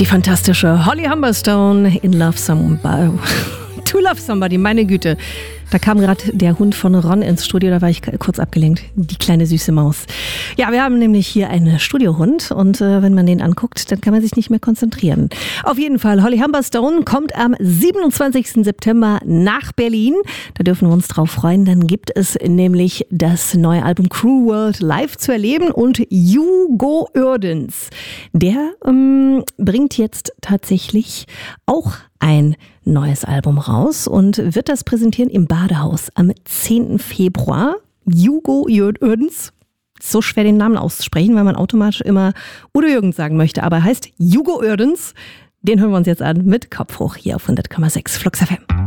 Die fantastische Holly Humberstone in Love Somebody. To Love Somebody, meine Güte. Da kam gerade der Hund von Ron ins Studio, da war ich kurz abgelenkt. Die kleine süße Maus. Ja, wir haben nämlich hier einen Studiohund und wenn man den anguckt, dann kann man sich nicht mehr konzentrieren. Auf jeden Fall, Holly Humberstone kommt am 27. September nach Berlin. Da dürfen wir uns drauf freuen. Dann gibt es nämlich das neue Album Cruel World live zu erleben und Hugo Uerdens. Der bringt jetzt tatsächlich auch ein neues Album raus und wird das präsentieren im Badehaus am 10. Februar. Hugo Uerdens, so schwer den Namen auszusprechen, weil man automatisch immer Udo Jürgens sagen möchte, aber er heißt Hugo Uerdens. Den hören wir uns jetzt an mit Kopf hoch hier auf 100,6 Flux FM.